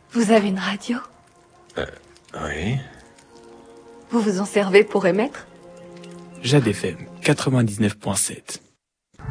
Vous avez une radio? Oui. Vous vous en servez pour émettre? Jade FM 99.7.